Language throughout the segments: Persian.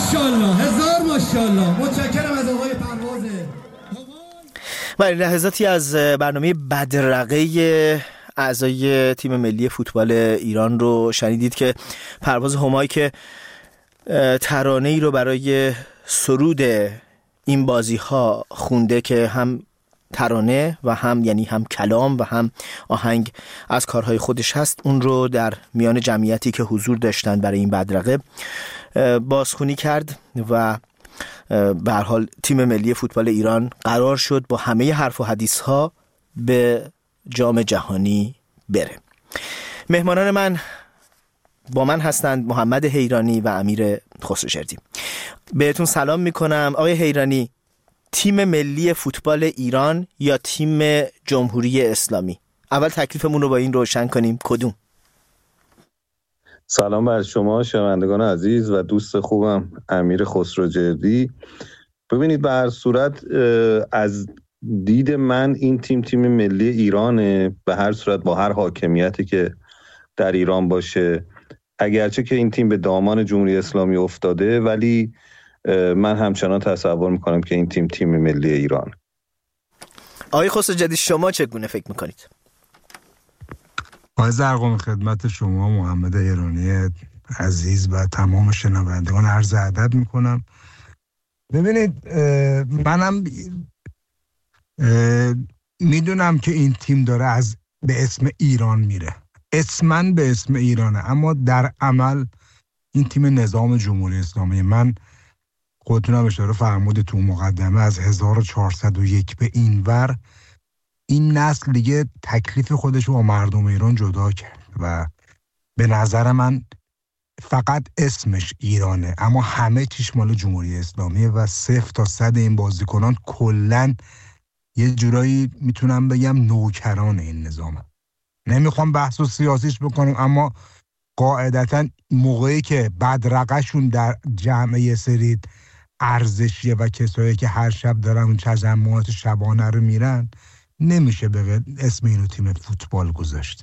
ماشاءالله، هزار ماشاءالله. متشکرم از آقای پروازه. بله، لحظاتی از برنامه بدرقه اعضای تیم ملی فوتبال ایران رو شنیدید که پرواز همایی که ترانه ای رو برای سرود این بازی ها خونده که هم ترانه و هم کلام و هم آهنگ از کارهای خودش هست، اون رو در میان جمعیتی که حضور داشتن برای این بدرقه بازخوانی کرد و به هر حال تیم ملی فوتبال ایران قرار شد با همه حرف و حدیث ها به جام جهانی بره. مهمانان من با من هستند محمد حیرانی و امیر خسروجردی. بهتون سلام میکنم. آقای حیرانی، تیم ملی فوتبال ایران یا تیم جمهوری اسلامی؟ اول تکلیفمون رو با این روشن کنیم، کدوم؟ سلام بر شما شنوندگان عزیز و دوست خوبم امیر خسروجردی. ببینید، به هر صورت از دید من این تیم ملی ایرانه، به هر صورت با هر حاکمیتی که در ایران باشه، اگرچه که این تیم به دامان جمهوری اسلامی افتاده، ولی من همچنان تصور میکنم که این تیم ملی ایران. آقای خسروجردی، شما چگونه فکر میکنید؟ آقای زرقامی، خدمت شما محمد حیرانی عزیز و تمام شنوندگان عرض ادب میکنم. ببینید، منم میدونم که این تیم داره به اسم ایران میره، اسمن به اسم ایرانه، اما در عمل این تیم نظام جمهوری اسلامی. من خودتونم اشاره فرمود تو مقدمه، از 1401 به این ور این نسل دیگه تکلیف خودش رو با مردم ایران جدا کرد و به نظر من فقط اسمش ایرانه اما همه چیش مال جمهوری اسلامیه و 0 تا 100 این بازیکنان کلن یه جورایی میتونم بگم نوکران این نظامه. نمیخوام بحث و سیاسیش بکنم، اما قاعدتا موقعی که بدرقه‌شون در جمع یه سری ارزشیه و کسایی که هر شب دارن اون تجمعات شبانه رو میرن، نمیشه به اسم اینو تیم فوتبال گذاشت.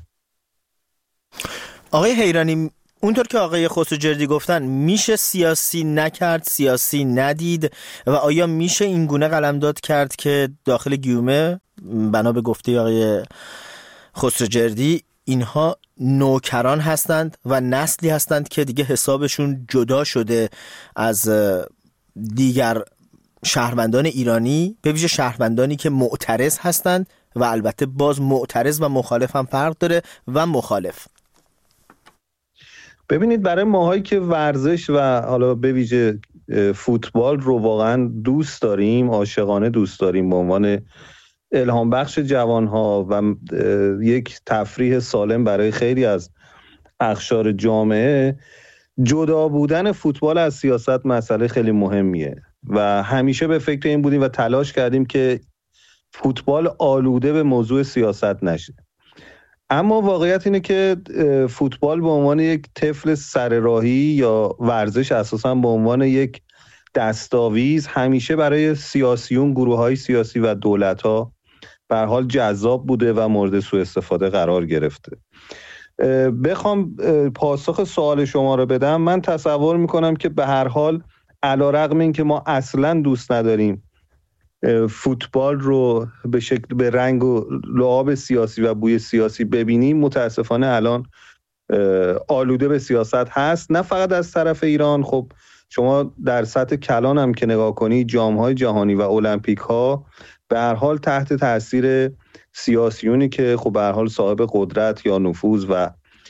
آقای حیرانی، اونطور که آقای خسروجردی گفتن، میشه سیاسی نکرد، سیاسی ندید و آیا میشه این گونه قلمداد کرد که داخل گیومه بنا به گفته آقای خسروجردی اینها نوکران هستند و نسلی هستند که دیگه حسابشون جدا شده از دیگر شهروندان ایرانی، به ویژه شهروندانی که معترض هستند و البته باز معترض و مخالف هم فرق داره و مخالف. ببینید، برای ماهایی که ورزش و حالا به ویژه فوتبال رو واقعا دوست داریم، عاشقانه دوست داریم به عنوان الهام بخش جوانها و یک تفریح سالم برای خیلی از اقشار جامعه، جدا بودن فوتبال از سیاست مسئله خیلی مهمیه و همیشه به فکر این بودیم و تلاش کردیم که فوتبال آلوده به موضوع سیاست نشه. اما واقعیت اینه که فوتبال به عنوان یک طفل سرراهی یا ورزش اساساً به عنوان یک دستاویز همیشه برای سیاسیون، گروه‌های سیاسی و دولت‌ها به هر حال جذاب بوده و مورد سوء استفاده قرار گرفته. بخوام پاسخ سوال شما رو بدم، من تصور میکنم که به هر حال علیرغم این که ما اصلا دوست نداریم فوتبال رو به شکل به رنگ و لعاب سیاسی و بوی سیاسی ببینیم، متاسفانه الان آلوده به سیاست هست، نه فقط از طرف ایران. خب شما در سطح کلان هم که نگاه کنی، جام‌های جهانی و المپیک ها به هر حال تحت تاثیر سیاسیونی که خب به هر حال صاحب قدرت یا نفوذ و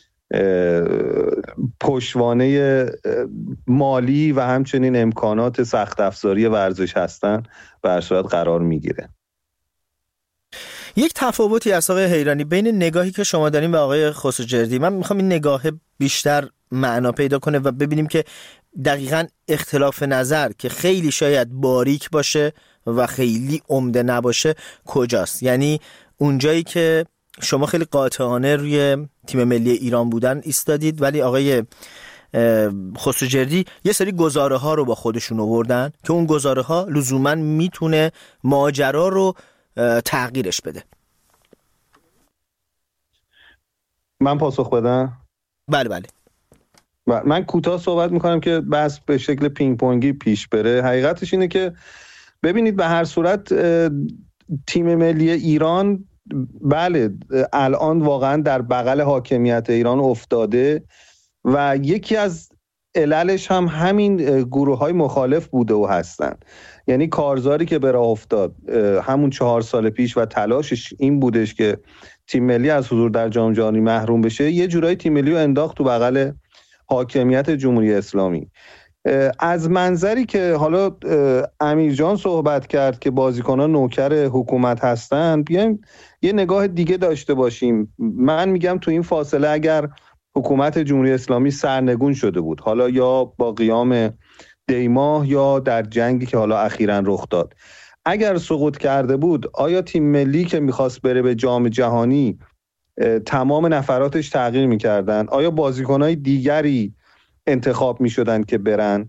پشتوانه مالی و همچنین امکانات سخت افزاری ورزش هستن به هر صورت قرار میگیره. یک تفاوتی از آقای حیرانی بین نگاهی که شما دارین و آقای خسروجردی، من میخوام این نگاه بیشتر معنا پیدا کنه و ببینیم که دقیقاً اختلاف نظر که خیلی شاید باریک باشه و خیلی عمده نباشه کجاست. یعنی اونجایی که شما خیلی قاطعانه روی تیم ملی ایران بودن ایستادید، ولی آقای خسروجردی یه سری گزاره ها رو با خودشون آوردن که اون گزاره ها لزوما میتونه ماجرا رو تغییرش بده. من پاسخ بدم؟ بله. من کوتاه صحبت میکنم که بس به شکل پینگ پونگی پیش بره. حقیقتش اینه که ببینید به هر صورت تیم ملی ایران بله الان واقعا در بغل حاکمیت ایران افتاده و یکی از عللش هم همین گروه‌های مخالف بوده و هستن. یعنی کارزاری که به راه افتاد همون 4 سال پیش و تلاشش این بودش که تیم ملی از حضور در جام جهانی محروم بشه، یه جورایی تیم ملی رو انداخت تو بغل حاکمیت جمهوری اسلامی. از منظری که حالا امیر جان صحبت کرد که بازیکنان نوکر حکومت هستن، بیایم یه نگاه دیگه داشته باشیم. من میگم تو این فاصله اگر حکومت جمهوری اسلامی سرنگون شده بود، حالا یا با قیام دیماه یا در جنگی که حالا اخیراً رخ داد، اگر سقوط کرده بود، آیا تیم ملی که میخواست بره به جام جهانی تمام نفراتش تغییر میکردن؟ آیا بازیکنهای دیگری انتخاب میشدن که برن؟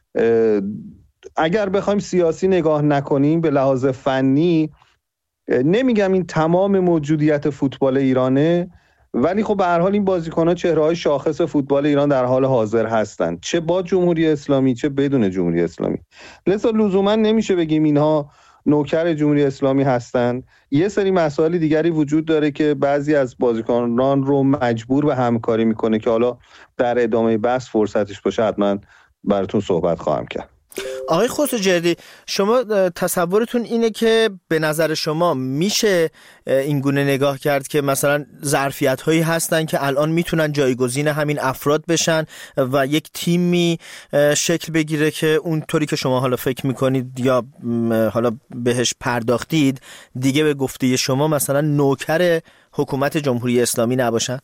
اگر بخوایم سیاسی نگاه نکنیم به لحاظ فنی، نمیگم این تمام موجودیت فوتبال ایرانه، ولی خب به هر حال این بازیکن‌ها چهره‌های شاخص فوتبال ایران در حال حاضر هستند، چه با جمهوری اسلامی چه بدون جمهوری اسلامی. لذا لزوما نمیشه بگیم اینها نوکر جمهوری اسلامی هستند. یه سری مسائل دیگری وجود داره که بعضی از بازیکنان رو مجبور به همکاری میکنه که حالا در ادامه بحث فرصتش باشه حتما براتون صحبت خواهم کرد. آقای خسروجردی، شما تصورتون اینه که به نظر شما میشه این گونه نگاه کرد که مثلا ظرفیت هایی هستن که الان میتونن جایگزین همین افراد بشن و یک تیمی شکل بگیره که اونطوری که شما حالا فکر میکنید یا حالا بهش پرداختید دیگه به گفته شما مثلا نوکر حکومت جمهوری اسلامی نباشن؟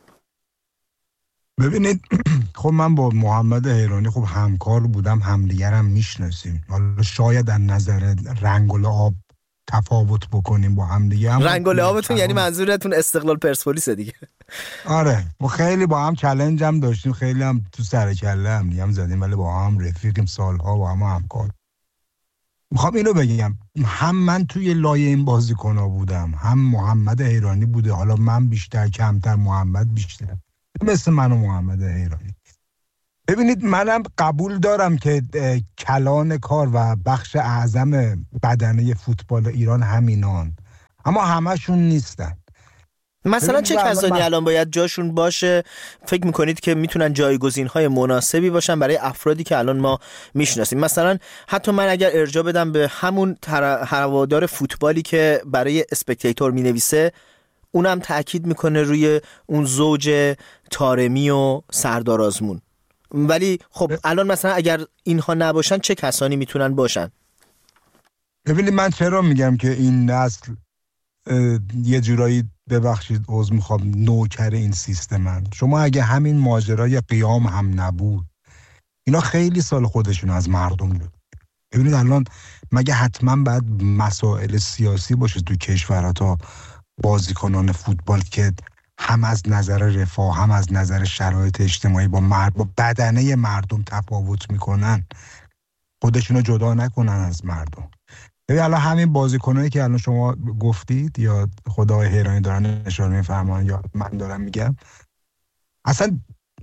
ببینید خب من با محمد حیرانی خب همکار بودم، همدیگرم میشناسیم. حالا شاید از نظر رنگ و لعاب تفاوت بکنیم با همدیگه. رنگ و لعابتون یعنی منظورتون استقلال پرسپولیس دیگه؟ آره، ما خیلی با هم چالش هم داشتیم، خیلی هم تو سر کله هم دیگه هم زدیم، ولی با هم رفیقیم، سالها با هم همکار. میخوام اینو بگم، هم من توی لایه این بازیکن‌ها بودم، هم محمد حیرانی بوده، حالا من بیشتر کمتر، محمد بیشتر، مثل من و محمد حیرانی. ببینید منم قبول دارم که کلان کار و بخش اعظم بدنه فوتبال ایران همینان، اما همشون نیستن. مثلا چه کسانی الان باید جاشون باشه فکر میکنید که میتونن جایگزین‌های مناسبی باشن برای افرادی که الان ما میشناسیم؟ مثلا حتی من اگر ارجاع بدم به همون هوادار فوتبالی که برای اسپکتاتور مینویسه، اونم تأکید میکنه روی اون زوج طارمی و سردار آزمون. ولی خب الان مثلا اگر اینها نباشن چه کسانی میتونن باشن؟ ببینید من چرا میگم که این نسل یه جورایی، ببخشید عذر میخوام، نوکر این سیستمن. شما اگه همین ماجرای قیام هم نبود، اینا خیلی سال خودشون از مردم بود. ببینید الان مگه حتما باید مسائل سیاسی باشه تو کشورها تا بازیکنان فوتبال که هم از نظر رفاه هم از نظر شرایط اجتماعی با بدنه مردم تفاوت میکنن، خودشونو جدا نکنن از مردم؟ ببین الان همین بازیکنایی که الان شما گفتید یا خدای حیرانی دارن اشاره میفرمان یا من دارم میگم، اصلا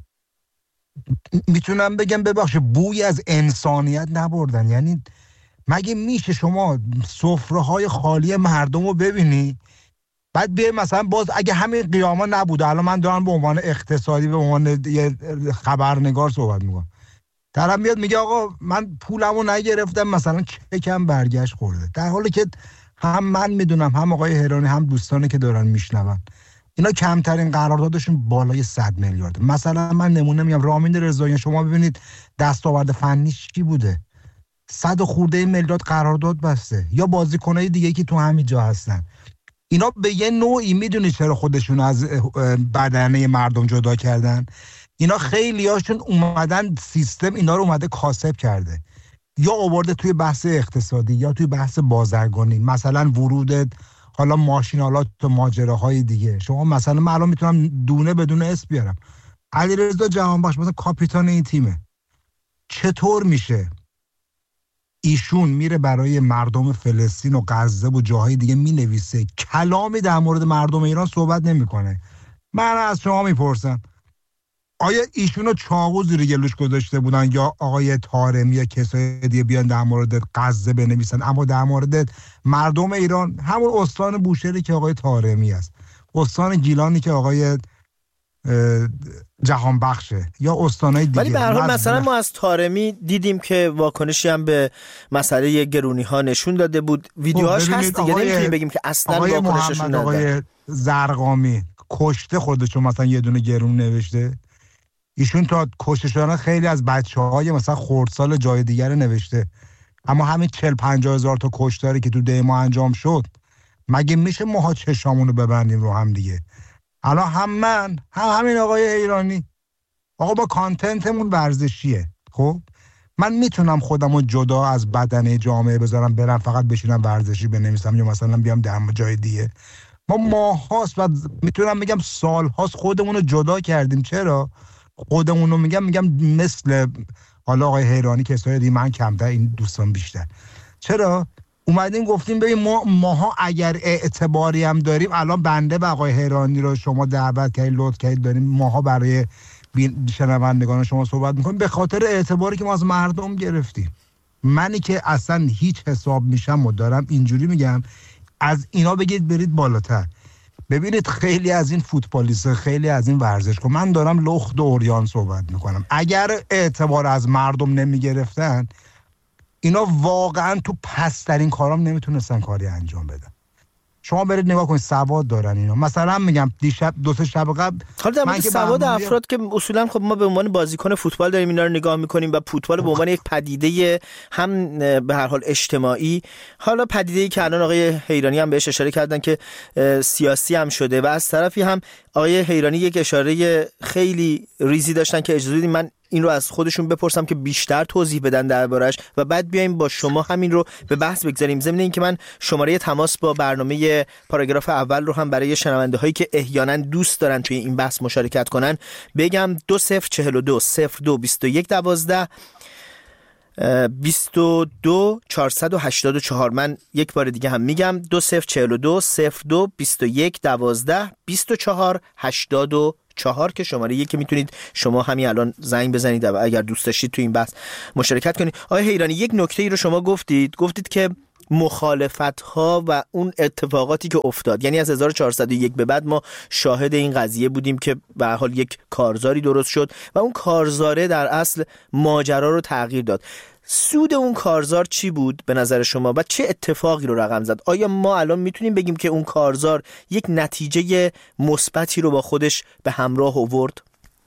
میتونم بگم ببخشید بوی از انسانیت نبردن. یعنی مگه میشه شما سفره‌های خالی مردم رو ببینی بعد بیه مثلا باز اگه همین قیاما نبوده، الان من دارم به عنوان اقتصادی، به عنوان یه خبرنگار صحبت میکنم، طرف میاد میگه آقا من پولمو نگرفتم، مثلا چکم برگشت خورده، در حالی که هم من میدونم هم آقای حیرانی هم دوستانی که دارن میشنون اینا کمترین قراردادشون بالای 100 میلیارد. مثلا من نمونه میگم، رامین رضایی شما ببینید دستاورد فنیش چی بوده، 100 خورده میلیارد قرارداد بسته، یا بازیکنای دیگه که تو همین جا هستن. اینا به یه نوعی میدونی چرا خودشون از بدنه مردم جدا کردن؟ اینا خیلی هاشون اومدن سیستم اینا رو اومده کاسب کرده، یا آورده توی بحث اقتصادی یا توی بحث بازرگانی، مثلا ورود حالا ماشینالات و ماجراهای دیگه. شما مثلا من الان میتونم دونه بدون اسم بیارم، علیرضا جهانبخش مثلا کاپیتان این تیمه، چطور میشه ایشون میره برای مردم فلسطین و غزه و جاهای دیگه مینویسه، کلامی در مورد مردم ایران صحبت نمیکنه؟ من از شما میپرسم آیا ایشونو چاقو زیر گلوش گذاشته بودن یا آقای طارمی یا کسای دیگه بیان در مورد غزه بنویسن؟ اما در مورد مردم ایران، همون استان بوشهری که آقای طارمی است، استان گیلانی که آقای جهان بخشه، یا استانهای دیگه. ولی به هر حال مثلا ما از طارمی دیدیم که واکنشی هم به مسئله گرونی ها نشون داده بود، ویدیوهاش هست دیگه، نمیتونیم بگیم که اصلا واکنششون نداره. آقای زرقامی کشته خودشون مثلا یه دونه گرون نوشته، ایشون تا کشته شدن خیلی از بچه‌های مثلا خردسال جای دیگر نوشته، اما همین 40-50 هزار تا کشتاری که تو ده ما انجام شد، مگه میشه ماها چشامونو ببندیم رو هم دیگه؟ الان هم من هم همین آقای ایرانی، آقا با کانتنتمون ورزشیه، خب من میتونم خودمو جدا از بدنه جامعه بذارم برم فقط بشینم ورزشی بنویسم یا مثلا بیام در جای دیگه؟ ما ماهاست و میتونم بگم سالهاست خودمونو جدا کردیم. چرا خودمونو میگم مثل حالا آقای حیرانی کسای دیگه، من کمتر، این دوستان بیشتر، چرا اومدیم گفتیم ببین ماها اگر اعتباری هم داریم، الان بنده و آقای حیرانی رو شما دعوت کردید، لطف کردید، داریم ماها برای شنوندگان شما صحبت میکنیم به خاطر اعتباری که ما از مردم گرفتیم. منی که اصلا هیچ حساب میشم و دارم اینجوری میگم، از اینا بگید برید بالاتر. ببینید خیلی از این فوتبالیست، خیلی از این ورزشکار، من دارم لخت و اوریان صحبت میکنم، اگر اعتبار از مردم نمیگرفتن اینا واقعا تو پسترین کارام نمیتونستن کاری انجام بدن. شما برید نگاه کنید، سواد دارن اینا. مثلا میگم دیشب 2-3 شب قبل، حالا در مورد سواد افراد که اصولا خب ما به عنوان بازیکن فوتبال داریم اینا رو نگاه میکنیم و فوتبال به عنوان یک پدیده هم به هر حال اجتماعی، حالا پدیده‌ای که الان آقای حیرانی هم بهش اشاره کردن که سیاسی هم شده، و از طرفی هم آقای حیرانی یک اشاره خیلی ریزی داشتن که اجازه بدید من این رو از خودشون بپرسم که بیشتر توضیح بدن دربارش و بعد بیایم با شما همین رو به بحث بگذاریم. ضمن این که من شماره تماس با برنامه پاراگراف اول رو هم برای شنونده هایی که احیانا دوست دارن توی این بحث مشارکت کنن بگم: 2042 02 21 12 22 484. من یک بار دیگه هم میگم: 2042 02 21 12 24 84 که شماره یکی میتونید شما همین الان زنگ بزنید و اگر دوست داشتید تو این بحث مشارکت کنید. آقای حیرانی، یک نکته ای رو شما گفتید که مخالفت ها و اون اتفاقاتی که افتاد، یعنی از 1401 به بعد ما شاهد این قضیه بودیم که به هر حال یک کارزاری درست شد و اون کارزاره در اصل ماجرا رو تغییر داد. سود اون کارزار چی بود به نظر شما و چه اتفاقی رو رقم زد؟ آیا ما الان میتونیم بگیم که اون کارزار یک نتیجه مثبتی رو با خودش به همراه آورد؟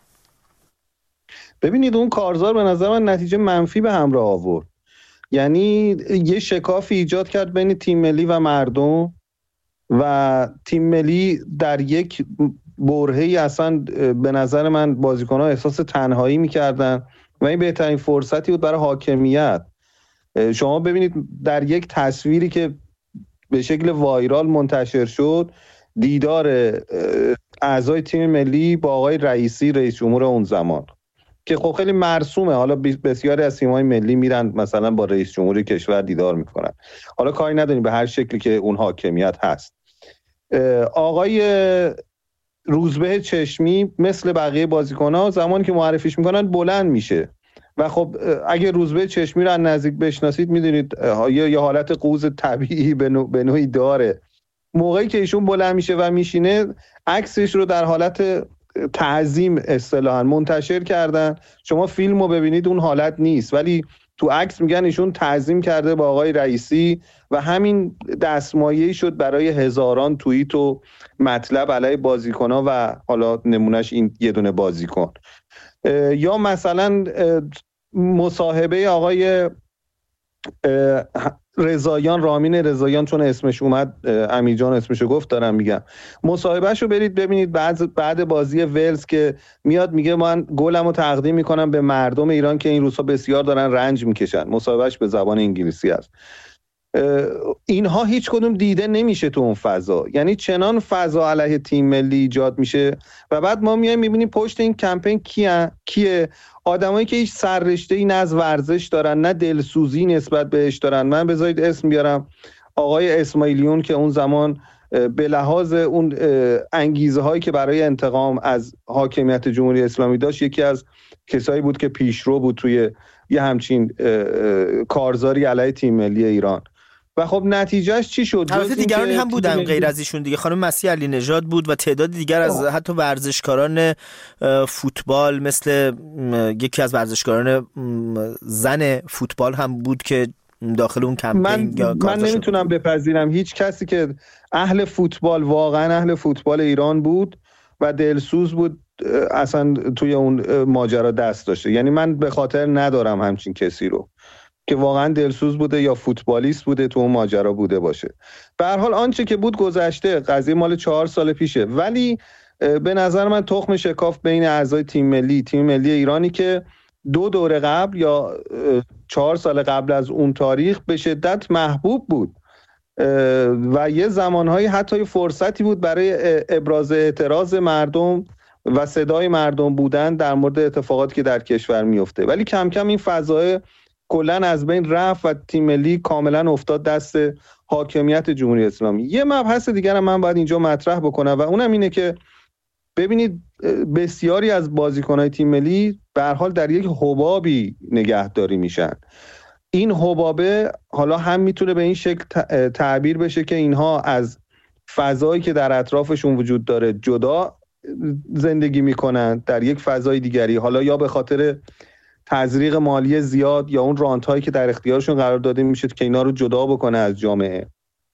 ببینید اون کارزار به نظر من نتیجه منفی به همراه آورد. یعنی یه شکافی ایجاد کرد بین تیم ملی و مردم و تیم ملی در یک برهه‌ای اصلا به نظر من بازیکن‌ها احساس تنهایی می‌کردن و این بهترین فرصتی بود برای حاکمیت. شما ببینید در یک تصویری که به شکل وایرال منتشر شد، دیدار اعضای تیم ملی با آقای رئیسی، رئیس جمهور اون زمان، که خب خیلی مرسومه، حالا بسیاری از تیم‌های ملی میرن مثلا با رئیس جمهور کشور دیدار میکنن، حالا کاری نداریم به هر شکلی که اون حاکمیت هست. آقای روزبه چشمی مثل بقیه بازیکن‌ها زمانی که معرفیش میکنن بلند میشه و خب اگه روزبه چشمی رو از نزدیک بشناسید میدونید یه حالت قوز طبیعی به نوعی داره. موقعی که ایشون بلند میشه و میشینه، عکسش رو در حالت تعظیم اصطلاحاً منتشر کردن. شما فیلمو ببینید اون حالت نیست، ولی تو عکس میگن ایشون تعظیم کرده با آقای رئیسی و همین دستمایه‌ای شد برای هزاران توییت و مطلب علیه بازیکن‌ها و حالا نمونهش این یه دونه بازیکن. یا مثلا مصاحبه آقای رضاییان، رامین رضاییان، چون اسمش اومد امیر جان اسمشو گفت دارم میگم، مصاحبهشو برید ببینید بعد بازی ولز که میاد میگه من گلمو تقدیم میکنم به مردم ایران که این روزها بسیار دارن رنج میکشن. مصاحبهش به زبان انگلیسی است. اینها هیچ کدوم دیده نمیشه تو اون فضا، یعنی چنان فضا علیه تیم ملی ایجاد میشه و بعد ما میایم میبینیم پشت این کمپین کیه؟ آدمایی که هیچ سررشته‌ای نه از ورزش دارن نه دلسوزی نسبت بهش دارن. من بذارید اسم بیارم، آقای اسماعیلیون که اون زمان به لحاظ اون انگیزه هایی که برای انتقام از حاکمیت جمهوری اسلامی داشت، یکی از کسایی بود که پیشرو بود توی یه همچین کارزاری علیه تیم ملی ایران. و خب نتیجهش چی شد؟ البته دیگرانی هم بودن غیر از ایشون دیگه، خانم مسیح علی نژاد بود و تعداد دیگر از حتی ورزشکاران فوتبال، مثل یکی از ورزشکاران زن فوتبال هم بود که داخل اون کمپین من نمیتونم بپذیرم هیچ کسی که اهل فوتبال، واقعا اهل فوتبال ایران بود و دلسوز بود، اصلا توی اون ماجرا دست داشته. یعنی من به خاطر ندارم همچین کسی رو که واقعا دلسوز بوده یا فوتبالیست بوده تو اون ماجرا بوده باشه. به هر حال آنچه که بود گذشته، قضیه مال 4 سال پیشه. ولی به نظر من تخم شکاف بین اعضای تیم ملی ایرانی که 2 دوره قبل یا 4 سال قبل از اون تاریخ به شدت محبوب بود و یه زمانهایی حتی فرصتی بود برای ابراز اعتراض مردم و صدای مردم بودن در مورد اتفاقاتی که در کشور میفته، ولی کم کم این فضای کلن از بین رفت و تیم ملی کاملا افتاد دست حاکمیت جمهوری اسلامی. یه مبحث دیگر هم من باید اینجا مطرح بکنم و اونم اینه که ببینید بسیاری از بازیکن‌های تیم ملی به هر حال در یک حبابی نگهداری میشن. این حبابه حالا هم میتونه به این شکل تعبیر بشه که اینها از فضایی که در اطرافشون وجود داره جدا زندگی میکنن در یک فضای دیگری، حالا یا به خاطر تزریق مالی زیاد یا اون رانت‌هایی که در اختیارشون قرار داده میشه که اینا رو جدا بکنه از جامعه.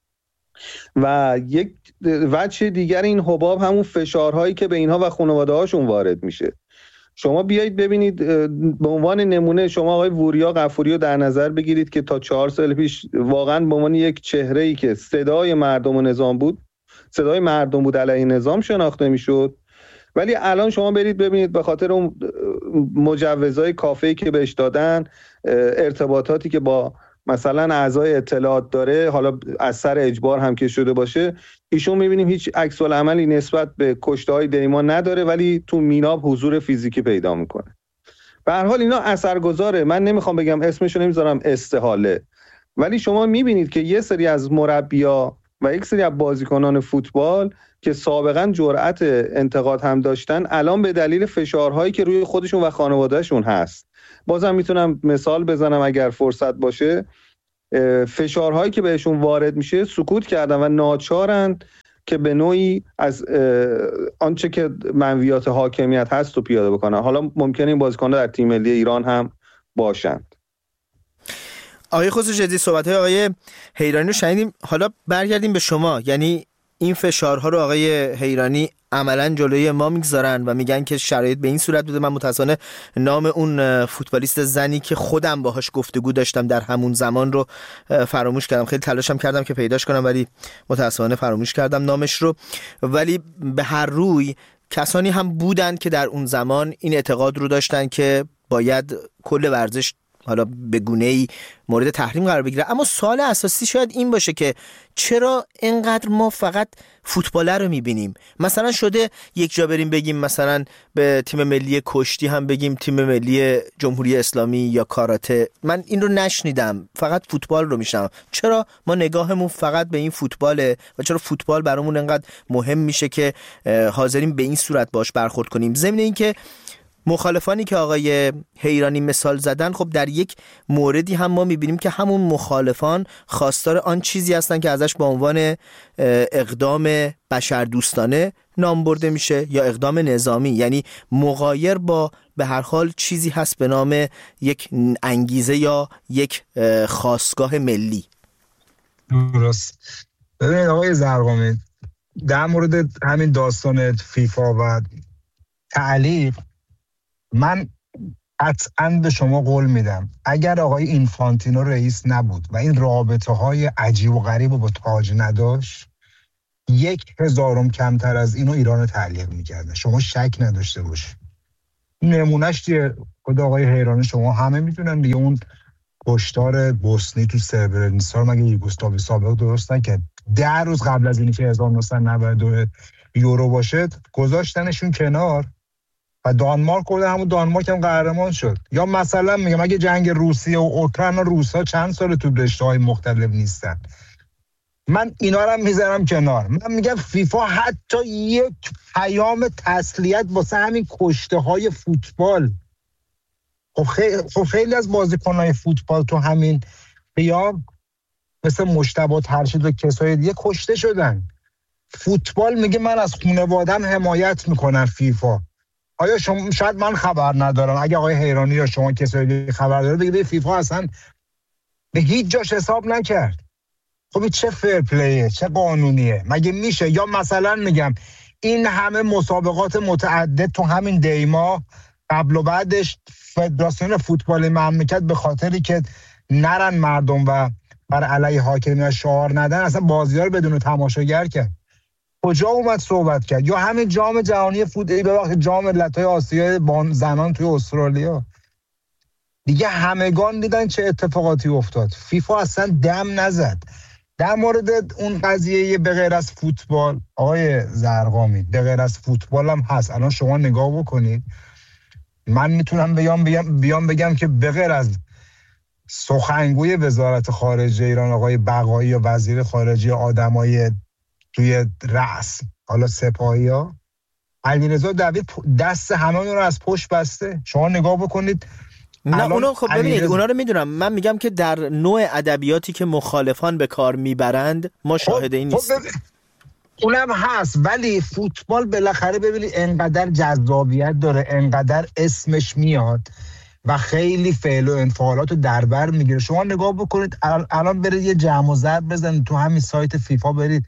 و یک وجه دیگر این حباب همون فشارهایی که به اینها و خانواده‌هاشون وارد میشه. شما بیایید ببینید، به عنوان نمونه شما آقای وریا غفوری رو در نظر بگیرید که تا 4 سال پیش واقعا به عنوان یک چهره‌ای که صدای مردم و نظام بود، صدای مردم بود علیه نظام شناخته میشد، ولی الان شما برید ببینید به خاطر اون مجوزهای کافه‌ای که بهش دادن، ارتباطاتی که با مثلا اعضای اطلاعات داره، حالا از سر اجبار هم که شده باشه، ایشون میبینیم هیچ عکس العملی نسبت به کشته‌های دیمان نداره ولی تو میناب حضور فیزیکی پیدا میکنه. به هر حال اینا اثرگذاره. من نمیخوام بگم اسمشو نمیذارم استحاله، ولی شما میبینید که یه سری از مربی‌ها و یک سری از بازیکنان فوتبال که سابقا جرأت انتقاد هم داشتن، الان به دلیل فشارهایی که روی خودشون و خانوادهشون هست، بازم میتونم مثال بزنم اگر فرصت باشه، فشارهایی که بهشون وارد میشه سکوت کردن و ناچارن که به نوعی از آنچه که منویات حاکمیت هست رو پیاده بکنن. حالا ممکنه این بازیکن‌ها در تیم ملی ایران هم باشند. آقای خسروجدی، صحبت‌های آقای حیرانی رو شنیدیم. حالا برگردیم به شما. یعنی این فشارها رو آقای حیرانی عملاً جلوی ما میگذارن و میگن که شرایط به این صورت بوده. من متأسفانه نام اون فوتبالیست زنی که خودم باهاش گفتگو داشتم در همون زمان رو فراموش کردم. خیلی تلاشم کردم که پیداش کنم ولی متأسفانه فراموش کردم نامش رو. ولی به هر روی کسانی هم بودن که در اون زمان این اعتقاد رو داشتن که باید کل ورزش حالا به گونه‌ای مورد تحریم قرار بگیره. اما سوال اساسی شاید این باشه که چرا اینقدر ما فقط فوتبال رو میبینیم؟ مثلا شده یک جا بریم بگیم مثلا به تیم ملی کشتی هم بگیم تیم ملی جمهوری اسلامی یا کاراته. من این رو نشنیدم، فقط فوتبال رو میشنم. چرا ما نگاهمون فقط به این فوتباله و چرا فوتبال برامون اینقدر مهم میشه که حاضریم به این صورت باش برخورد کنیم؟ ضمن این که مخالفانی که آقای حیرانی مثال زدن، خب در یک موردی هم ما میبینیم که همون مخالفان خواستار آن چیزی هستن که ازش به عنوان اقدام بشردوستانه نام برده میشه یا اقدام نظامی، یعنی مغایر با به هر حال چیزی هست به نام یک انگیزه یا یک خاستگاه ملی. درست. ببینید آقای زرقامی، در مورد همین داستان فیفا و تعلیق، من قطعاً به شما قول میدم اگر آقای اینفانتینو رئیس نبود و این رابطه های عجیب و غریب رو با تاج نداشت، 1000 کمتر از اینو ایران رو تعلیق میکرده. شما شک نداشته باشید. نمونهش دیگه خود آقای حیرانی شما همه میدونن دیگه، اون کشتار بوسنی تو سربرنیسا مگه یوگسلاوی سابق درست نکرد؟ 10 روز قبل از اینکه 1992 یورو باشه گذاشتنشون کنار و دانمارک کرده، همون دانمارک هم قهرمان شد. یا مثلا میگم اگه جنگ روسیه و اوکراین و روسا چند سال تو رشته‌های مختلف نیستن، من اینا رو میذارم کنار. من میگم فیفا حتی یک پیام تسلیت واسه همین کشته های فوتبال. خب خیلی از بازیکن‌های فوتبال تو همین قیام مثل مجتبی ترشید و کسای دیگه کشته شدن. فوتبال میگه من از خانواده‌ام حمایت میکنم. فیفا آیا شما، شاید من خبر ندارم، اگه آقای حیرانی یا شما کسای دیگه خبر داره بگید فیفا اصلا به هیچ جاش حساب نکرد. خب چه فیر پلیه، چه قانونیه؟ مگه میشه؟ یا مثلا میگم این همه مسابقات متعدد تو همین دیما قبل و بعدش فدراسیون فوتبال مملکت به خاطری که نرن مردم و بر علیه حاکمیت شعار ندن اصلا بازی‌ها رو بدون تماشاگر کرد. کجا اومد صحبت کرد؟ یا همین جام جهانی فوتبال، ببخشید جام ملت‌های آسیا زنان توی استرالیا دیگه همگان دیدن چه اتفاقاتی افتاد. فیفا اصلا دم نزد. در مورد اون قضیه به غیر از فوتبال آقای زرقامی، به غیر از فوتبال هم هست. الان شما نگاه بکنید، من میتونم بیام بگم که به غیر از سخنگوی وزارت خارجه ایران آقای بقایی و وزیر خارجه آدمای توی رأس، حالا سپاهی ها، علیرضا دوید دست همه رو از پشت بسته. شما نگاه بکنید. نه اونو خب ببینید اونا رو میدونم. من میگم که در نوع ادبیاتی که مخالفان به کار میبرند ما شاهد این نیستیم. اونم هست، ولی فوتبال بالاخره ببینید انقدر جذابیت داره، انقدر اسمش میاد و خیلی فعل و انفعالات رو در بر میگیره. شما نگاه بکنید الان برید یه جمع و ضرب بزنید تو همین سایت فیفا، برید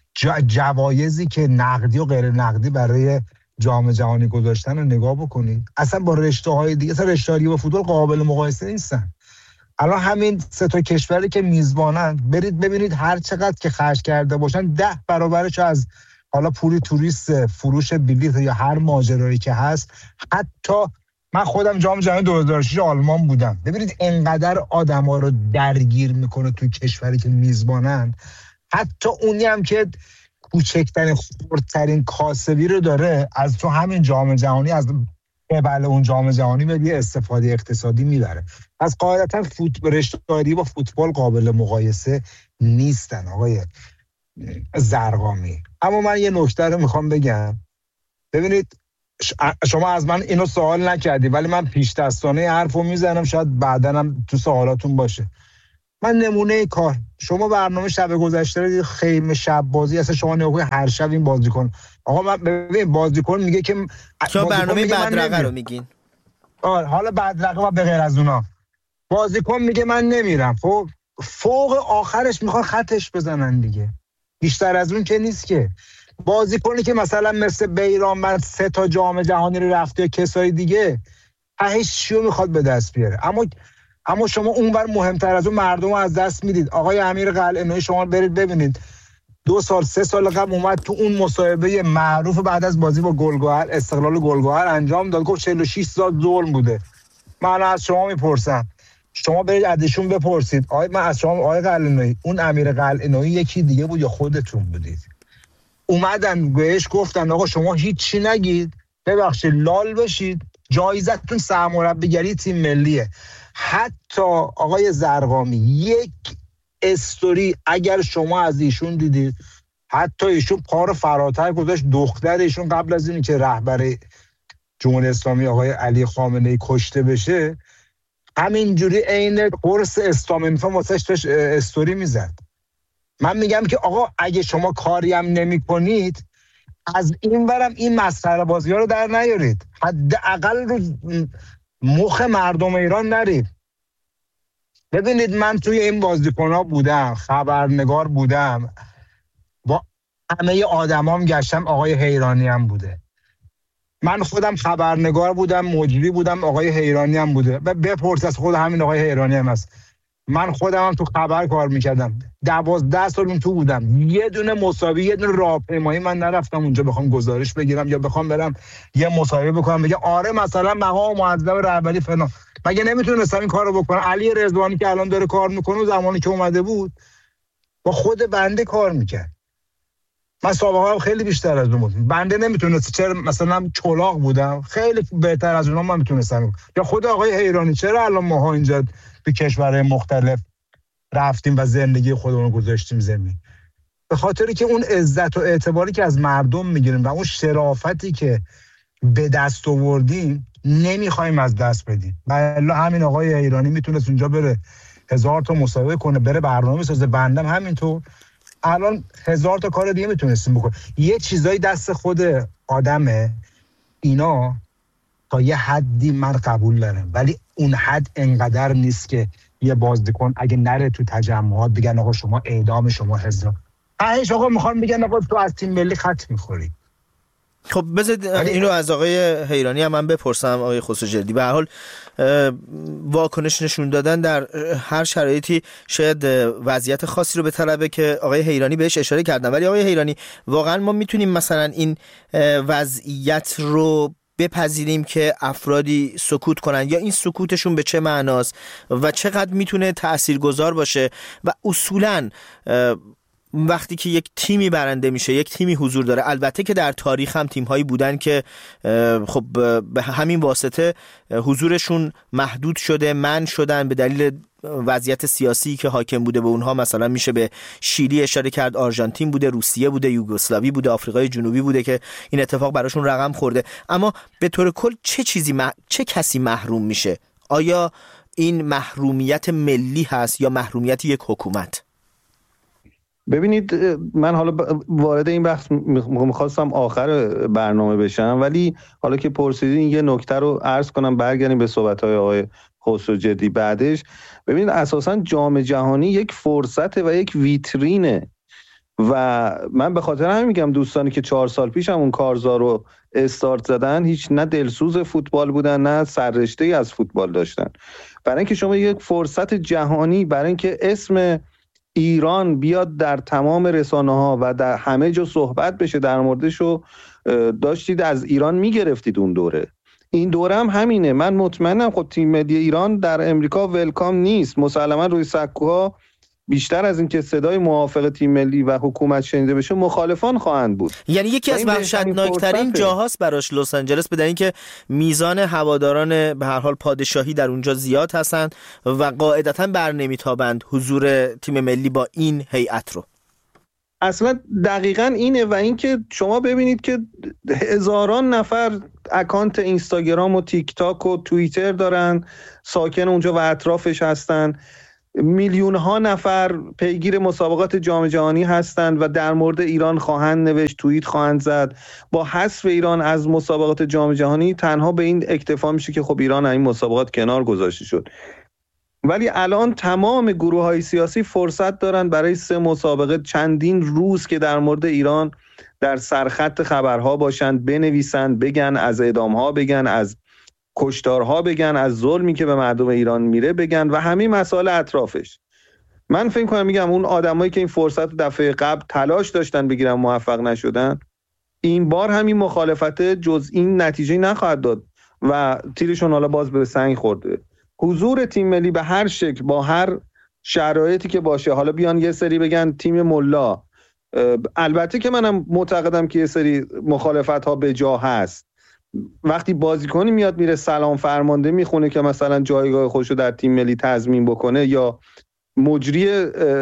جوایزی که نقدی و غیر نقدی برای جام جهانی گذاشتن رو نگاه بکنید. اصلا با رشته‌های دیگه، اصلا رشته‌های با فوتبال قابل مقایسه نیستن. الان همین 3 تا کشوری که میزبانن برید ببینید هر چقدر که خرج کرده باشن 10 برابرش از حالا پولی توریست، فروش بلیط یا هر ماجرایی که هست. حتی من خودم جام جهانی 2006 آلمان بودم. ببینید انقدر آدما رو درگیر میکنه توی کشوری که میزبانن. حتی اونی هم که کوچکترین خردترین کاسبی رو داره از تو همین جام جهانی، از قبل اون جام جهانی به یه استفاده اقتصادی میبره. از قاعدتا رشته‌داری با فوتبال قابل مقایسه نیستن آقای زرقامی. اما من یه نکته رو میخوام بگم. ببینید شما از من اینو سوال نکردی ولی من پیش دستانه حرفو میزنم، شاید بعداً هم تو سوالاتون باشه. من نمونه کار، شما برنامه شب گذشته رو خیمه شب بازی، اصلا شما نگاه هر شب این بازیکن، آقا من ببین بازیکن میگه که شما برنامه بدرقه رو میگین. حالا بدرقه و به غیر از اونا بازیکن میگه من نمیرم. خب فوق آخرش میخوان خطش بزنن دیگه. بیشتر از اون که نیست که. بازیکنی که مثلا مثل بیرانوند 3 تا جام جهانی رو رفته یا کسای دیگه هیچ چیو میخواد به دست بیاره. اما شما اونور مهمتر از اون مردم رو از دست میدید. آقای امیر قلعه‌نویی شما برید ببینید 2 سال 3 سال قبل اومد تو اون مصاحبه معروف بعد از بازی با گلگهر، استقلال گلگهر انجام داد، گفت 46 سال ظلم بوده. من از شما میپرسم، شما برید ازشون بپرسید من از شما آقای قلعه‌نویی اون امیر قلعه‌نویی یکی دیگه بود یا خودتون بودید؟ اومدن بهش گفتن آقا شما هیچی نگید، ببخشید لال بشید، جایزتون سرمربیگری تیم ملیه. حتی آقای زرقامی یک استوری اگر شما از ایشون دیدید، حتی ایشون پا رو فراتر گذاشت، دختر ایشون قبل از اینی که رهبر جمهوری اسلامی آقای علی خامنه‌ای کشته بشه همینجوری عین قرص استامینوفن واسش استوری میزد. من میگم که آقا اگه شما کاری هم نمی کنید از این ورم این مسخره بازی ها رو در نیارید، حداقل رو مخ مردم ایران نرید. ببینید من توی این بازیکن ها بودم، خبرنگار بودم، با همه آدمام گشتم، آقای حیرانی هم بوده، من خودم خبرنگار بودم، مجری بودم، آقای حیرانی هم بوده و بپرس از خود همین آقای حیرانی هم هست. من خودم هم تو خبر کار میکردم، 12 سال تو بودم، یه دونه مسابقه، یه دونه راهپیمایی من نرفتم اونجا بخوام گزارش بگیرم یا بخوام برم یه مصاحبه بکنم بگم آره مثلا مقام معظم رهبری فلان. مگه نمیتونستم این کارو بکنم؟ علی رضوانی که الان داره کار میکنه زمانی که اومده بود با خود بنده کار میکرد. من سابقه هم خیلی بیشتر از اون بود. بنده نمیتونست، چرا مثلا چلاق بودم خیلی بهتر از اونها من میتونستم. یا خود آقای حیرانی چرا الان ماها اینجا تو کشورهای مختلف رفتیم و زندگی خودمون رو گذاشتیم زمین؟ به خاطری که اون عزت و اعتباری که از مردم میگیریم و اون شرافتی که به دست آوردیم نمیخوایم از دست بدیم. بله همین آقای ایرانی میتونست اونجا بره 1000 تا مسابقه کنه، بره برنامه بسازه، بندم همینطور، الان 1000 تا کار دیگه میتونستیم بکنه. یه چیزایی دست خود آدمه، اینا تا یه حدی من قبول دارم، ولی اون حد انقدر نیست که یه بازیکن اگه نره تو تجمعات بگن آقا شما اعدام، شما حضور هیچ آقا میخوام بگن آقا تو از تیم ملی خط میخوری. خب بذارید اینو از آقای حیرانی هم من بپرسم. آقای خسروجلدی به هر حال واکنش نشون دادن در هر شرایطی شاید وضعیت خاصی رو به طلبه که آقای حیرانی بهش اشاره کردن، ولی آقای حیرانی واقعا ما میتونیم مثلا این وضعیت رو بپذیریم که افرادی سکوت کنن، یا این سکوتشون به چه معناست و چقدر میتونه تاثیرگذار باشه؟ و اصولاً وقتی که یک تیمی برنده میشه، یک تیمی حضور داره، البته که در تاریخ هم تیم‌هایی بودن که خب به همین واسطه حضورشون محدود شده، منع شدن به دلیل وضعیت سیاسی که حاکم بوده به اونها. مثلا میشه به شیلی اشاره کرد، آرژانتین بوده، روسیه بوده، یوگسلاوی بوده، آفریقای جنوبی بوده که این اتفاق براشون رقم خورده. اما به طور کل چه کسی محروم میشه؟ آیا این محرومیت ملی هست یا محرومیت یک حکومت؟ ببینید من حالا وارد این بحث میخواستم آخر برنامه بشم، ولی حالا که پرسیدین یه نکته رو عرض کنم، برگردیم به صحبت‌های آقای خسروجلدی بعدش. ببینید اساساً جام جهانی یک فرصت و یک ویترینه و من به خاطر همین میگم دوستانی که 4 سال پیش هم اون کارزار رو استارت زدن هیچ نه دلسوز فوتبال بودن نه سررشته‌ای از فوتبال داشتن. برای اینکه شما یک فرصت جهانی، برای اینکه اسم ایران بیاد در تمام رسانه‌ها و در همه جا صحبت بشه در موردش، رو داشتید از ایران میگرفتید اون دوره. این دوره هم همینه. من مطمئنم خب تیم ملی ایران در امریکا ولکام نیست. مسلما روی سکوها بیشتر از این که صدای موافق تیم ملی و حکومت شنیده بشه مخالفان خواهند بود. یعنی یکی از وحشتناکترین جاهاست براش لس آنجلس، بدون اینکه میزان هواداران به هر حال پادشاهی در اونجا زیاد هستند و قاعدتاً بر نمیتابند حضور تیم ملی با این هیئت رو. اصلا دقیقاً اینه. و اینکه شما ببینید که هزاران نفر اکانت اینستاگرام و تیک تاک و توییتر دارن، ساکن اونجا و اطرافش هستن، میلیون ها نفر پیگیر مسابقات جام جهانی هستند و در مورد ایران خواهند نوشت، توییت خواهند زد. با حذف ایران از مسابقات جام جهانی تنها به این اکتفا میشه که خب ایران از این مسابقات کنار گذاشته شد. ولی الان تمام گروه‌های سیاسی فرصت دارن برای 3 مسابقه چندین روز که در مورد ایران در سرخط خبرها باشند، بنویسند، بگن، از اعدام‌ها بگن، از کشتارها بگن، از ظلمی که به مردم ایران میره بگن و همین مسائل اطرافش. من فکر کنم میگم اون آدمایی که این فرصت دفعه قبل تلاش داشتن بگیرن موفق نشدن، این بار همین مخالفت جز این نتیجه نخواهد داد و تیرشون حالا باز به سنگ خورده. حضور تیم ملی به هر شکل با هر شرایطی که باشه، حالا بیان یه سری بگن تیم ملا، البته که منم معتقدم که یه سری مخالفت ها به جا هست. وقتی بازیکنی میاد میره سلام فرمانده میخونه که مثلا جایگاه خودشو در تیم ملی تضمین بکنه، یا مجری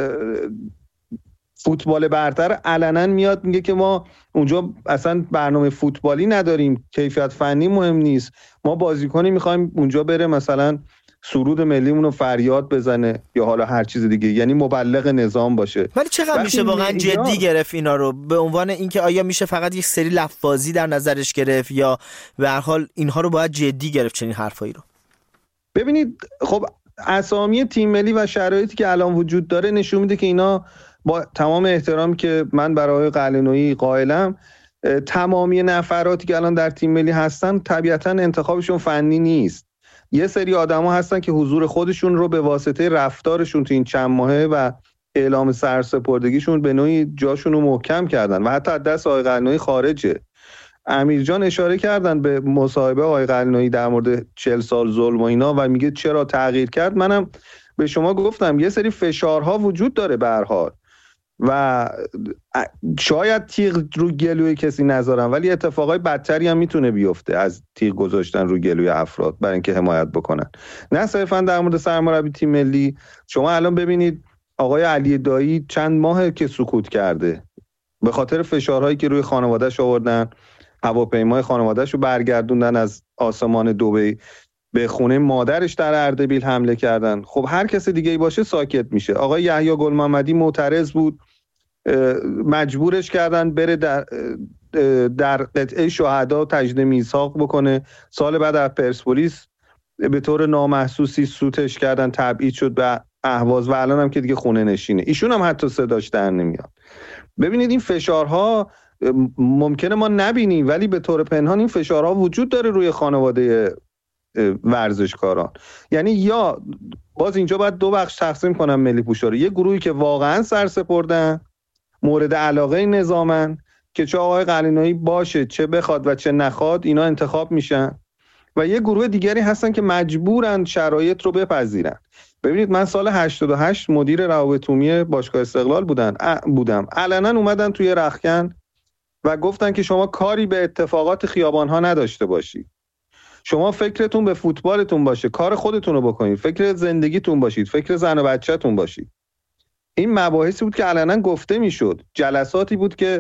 فوتبال برتر علنا میاد میگه که ما اونجا اصلا برنامه فوتبالی نداریم، کیفیت فنی مهم نیست، ما بازیکنی میخوایم اونجا بره مثلا سرود ملیمون رو فریاد بزنه یا حالا هر چیز دیگه، یعنی مبلغ نظام باشه. ولی چقدر میشه واقعا جدی گرفت اینا رو؟ به عنوان اینکه آیا میشه فقط یک سری لفاظی در نظرش گرفت یا به هر حال اینها رو باید جدی گرفت چنین حرفایی رو؟ ببینید خب اسامی تیم ملی و شرایطی که الان وجود داره نشون میده که اینا با تمام احترامی که من برای قلعه‌نویی قائلم، تمامی نفراتی که الان در تیم ملی هستن طبیعتاً انتخابشون فنی نیست. یه سری آدما هستن که حضور خودشون رو به واسطه رفتارشون تو این چند ماهه و اعلام سرسپردگیشون به نوعی جاشون رو محکم کردن و حتی دست آقای قلعه‌نویی خارجه. امیر جان اشاره کردن به مصاحبه آقای قلعه‌نویی در مورد 40 سال ظلم و اینا و میگه چرا تغییر کرد. منم به شما گفتم یه سری فشارها وجود داره به هر حال و شاید تیغ رو گلوی کسی نذارن، ولی اتفاقای بدتری هم میتونه بیفته از تیغ گذاشتن رو گلوی افراد برای اینکه حمایت بکنن. نه صرفا در مورد سرمربی تیم ملی، شما الان ببینید آقای علی دایی چند ماهه که سکوت کرده به خاطر فشارهایی که روی خانواده‌اش آوردن. هواپیمای خانواده‌اش رو برگردوندن از آسمان دبی، به خونه مادرش در اردبیل حمله کردن. خب هر کس دیگه ای باشه ساکت میشه. آقای یحیی گل محمدی معترض بود، مجبورش کردن بره در قطعه شهدا تجدید میثاق بکنه. سال بعد از پرسپولیس به طور نامحسوسی سوتش کردن، تبعید شد به اهواز و الان هم که دیگه خونه نشینه. ایشون هم حتی صداش در نمیاد. ببینید این فشارها ممکنه ما نبینیم، ولی به طور پنهان این فشارها وجود داره روی خانواده ورزشکاران. یعنی یا باز اینجا باید دو بخش تقسیم کنم ملی پوشا رو. یه گروهی که واقعا سرسپردن، مورد علاقه نظامن که چه آقای قلینایی باشه چه بخواد و چه نخواد اینا انتخاب میشن، و یه گروه دیگری هستن که مجبورن شرایط رو بپذیرن. ببینید من سال 88 مدیر روابط عمومی باشگاه استقلال بودم. علنا اومدن توی رختکن و گفتن که شما کاری به اتفاقات خیابان‌ها نداشته باشید. شما فکرتون به فوتبالتون باشه، کار خودتون رو بکنید، فکر زندگیتون باشید، فکر زن و بچه‌تون باشید. این مباحثی بود که علنا گفته میشد. جلساتی بود که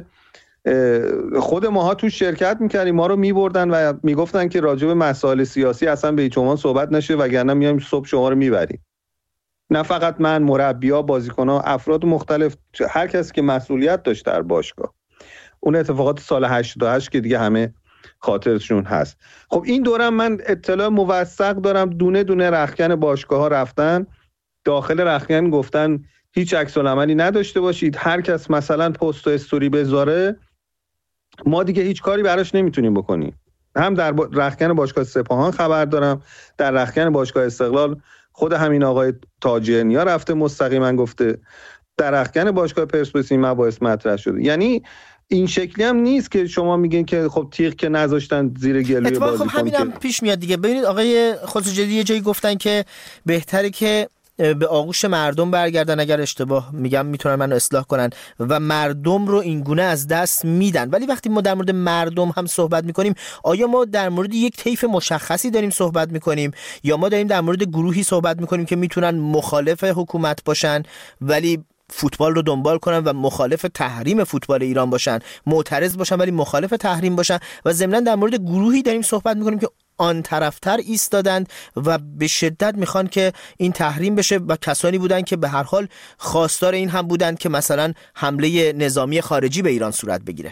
خود ماها تو شرکت میکردیم، ما رو میبردن و میگفتن که راجع به مسائل سیاسی اصلا به هیچ عنوان صحبت نشه وگرنه میایم صبح شما رو میبریم. نه فقط من، مربی‌ها، بازیکن‌ها، افراد مختلف، هر کسی که مسئولیت داشت در باشگاه. اون اتفاقات سال 88 که دیگه همه خاطرشون هست. خب این دورم من اطلاع موثق دارم، دونه دونه رختکن باشگاه‌ها رفتن داخل رختکن گفتن هیچ عکس‌العملی نداشته باشید، هر کس مثلا پست و استوری بذاره ما دیگه هیچ کاری براش نمیتونیم بکنیم. هم در رختکن باشگاه سپاهان خبر دارم، در رختکن باشگاه استقلال خود همین آقای تاجی نیا رفته مستقیما گفته، در رختکن باشگاه پرسپولیس این مباحث مطرح شده. یعنی این شکلی هم نیست که شما میگین که خب تیغ که نذاشتن زیر گلوی بازیکن. خب همینم پیش میاد دیگه. ببینید آقای خسروجدی یه جایی گفتن که بهتره که به آغوش مردم برگردن، اگر اشتباه میگم میتونن منو اصلاح کنن، و مردم رو این گونه از دست میدن. ولی وقتی ما در مورد مردم هم صحبت میکنیم، آیا ما در مورد یک طیف مشخصی داریم صحبت میکنیم یا ما داریم در مورد گروهی صحبت میکنیم که میتونن مخالف حکومت باشن ولی فوتبال رو دنبال کنن و مخالف تحریم فوتبال ایران باشن، معترض باشن ولی مخالف تحریم باشن، و ضمناً در مورد گروهی داریم صحبت میکنیم که آن طرفتر ایستادند و به شدت میخوان که این تحریم بشه و کسانی بودن که به هر حال خواستار این هم بودن که مثلا حمله نظامی خارجی به ایران صورت بگیره.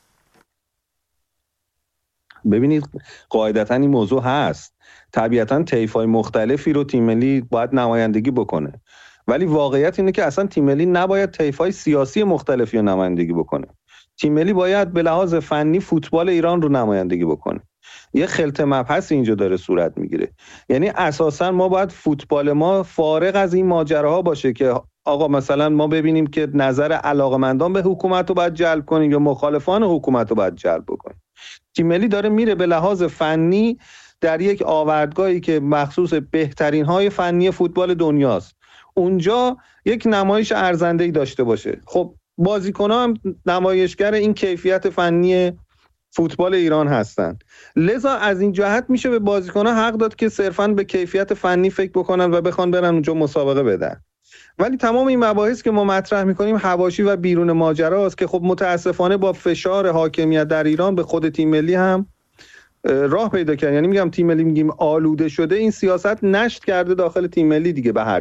ببینید قاعدتاً این موضوع هست، طبیعتاً طیف‌های مختلفی رو تیم ملی باید نمایندگی بکنه، ولی واقعیت اینه که اصلا تیم ملی نباید طیف‌های سیاسی مختلفی رو نمایندگی بکنه. تیم ملی باید به لحاظ فنی فوتبال ایران رو نمایندگی بکنه. یه خلط مبحث اینجا داره صورت میگیره. یعنی اساسا ما باید فوتبال ما فارغ از این ماجراها باشه که آقا مثلا ما ببینیم که نظر علاقمندان به حکومت رو باید جلب کنیم یا مخالفان حکومت رو باید جلب بکنیم. تیم ملی داره میره به لحاظ فنی در یک آوردگاهی که مخصوص بهترین های فنی فوتبال دنیاست، اونجا یک نمایش ارزنده‌ای داشته باشه. خب بازیکن‌ها هم نمایشگر این کیفیت فنی فوتبال ایران هستن، لذا از این جهت میشه به بازیکن‌ها حق داد که صرفاً به کیفیت فنی فکر بکنن و بخوان برن اونجا مسابقه بدن. ولی تمام این مباحث که ما مطرح میکنیم حواشی و بیرون ماجراست که خب متاسفانه با فشار حاکمیت در ایران به خود تیم ملی هم راه پیدا کرد. یعنی میگم تیم ملی میگیم آلوده شده، این سیاست نشت کرده داخل تیم ملی دیگه به هر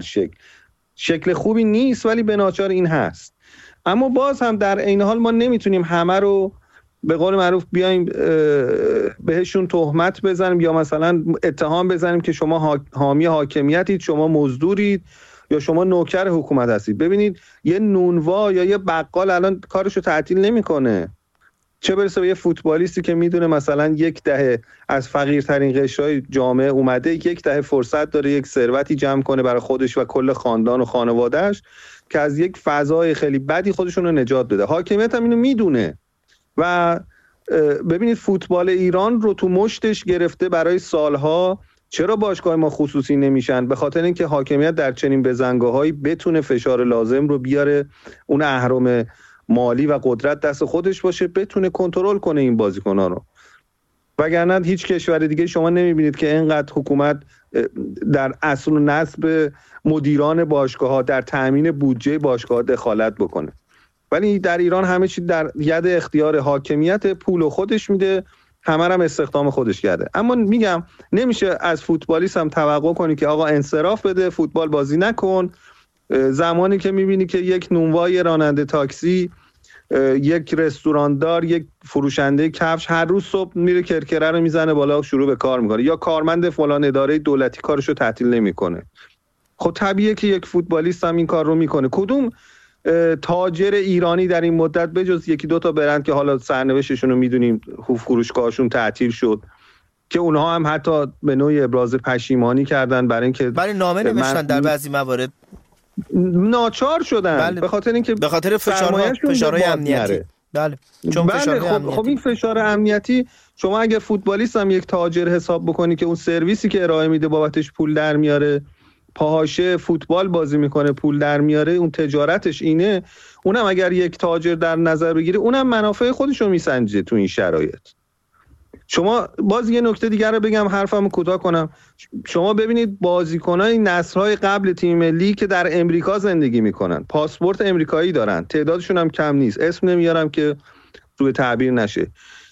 شکل خوبی نیست، ولی به ناچار این هست. اما باز هم در عین حال ما نمیتونیم همه رو به قول معروف بیایم بهشون تهمت بزنیم یا مثلا اتهام بزنیم که شما حامی حاکمیتید، شما مزدورید یا شما نوکر حکومت هستید. ببینید یه نونوا یا یه بقال الان کارشو تعطیل نمیکنه، چه برسه به یه فوتبالیستی که میدونه مثلا 10 دهه از فقیرترین قشرهای جامعه اومده، 10 دهه فرصت داره یک ثروتی جمع کنه برای خودش و کل خاندان و خانوادهش که از یک فضای خیلی بدی خودشون رو نجات بده. حاکمیت هم اینو میدونه و ببینید فوتبال ایران رو تو مشتش گرفته برای سالها. چرا باشگاه ما خصوصی نمیشن؟ به خاطر اینکه حاکمیت در چنین بزنگاهایی بتونه فشار لازم رو بیاره، اون اهرم مالی و قدرت دست خودش باشه، بتونه کنترل کنه این بازیکن‌ها رو. وگرنه هیچ کشور دیگه شما نمیبینید که اینقدر حکومت در اصل و نسب مدیران باشگاه‌ها، در تأمین بودجه باشگاه‌ها دخالت بکنه. ولی در ایران همه چی در ید اختیار حاکمیت، پول خودش میده، همه هم استخدام خودش کرده. اما میگم نمیشه از فوتبالیست هم توقع کنی که آقا انصراف بده، فوتبال بازی نکن. زمانی که میبینی که یک نونوای راننده تاکسی، یک رستوراندار، یک فروشنده کفش هر روز صبح میره کرکره رو میزنه بالا، شروع به کار میکنه، یا کارمند فلان اداره دولتی کارشو تعطیل نمیکنه، خب طبیعیه که یک فوتبالیست هم این کار رو میکنه. کدوم تاجر ایرانی در این مدت بجز یکی دو تا برند که حالا سرنوشتشون رو میدونیم، فروشگاهشون تعطیل شد، که اونها هم حتی به نوعی ابراز پشیمانی کردن برای اینکه نامه نوشتن در بعضی موارد ناچار شدن، به خاطر اینکه به خاطر فشارهای امنیتی. بله چون خب این فشار امنیتی، شما اگه فوتبالیست هم یک تاجر حساب بکنی که اون سرویسی که ارائه میده بابتش پول در میاره، پاهاشه فوتبال بازی میکنه پول در میاره، اون تجارتش اینه، اونم اگر یک تاجر در نظر بگیره اونم منافع خودشو میسنجه تو این شرایط. شما باز یه نکته دیگر رو بگم، حرفمو کوتاه کنم. شما ببینید بازیکنای نسل‌های قبل تیم ملی که در امریکا زندگی میکنن، پاسپورت امریکایی دارن، تعدادشون هم کم نیست، اسم نمیارم که روی تعبیر نشه،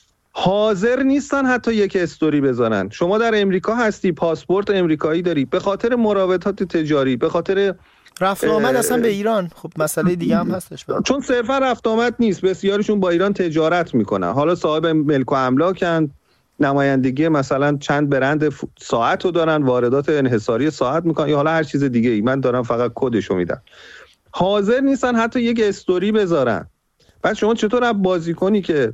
حاضر نیستن حتی یک استوری بذارن. شما در امریکا هستی، پاسپورت امریکایی داری، به خاطر مراودات تجاری، به خاطر رفت آمد اصلا به ایران، خب مسئله دیگه هم هستش چون صرفا رفت آمد نیست، بسیارشون با ایران تجارت میکنن، حالا صاحب ملک و املاکن، نمایندگی مثلا چند برند ساعت رو دارن، واردات انحصاری ساعت میکنن، یا حالا هر چیز دیگه ای، من دارم فقط کدشو میدم. حاضر نیستن حتی یک استوری بذارن. بعد شما چطور بازیکنی که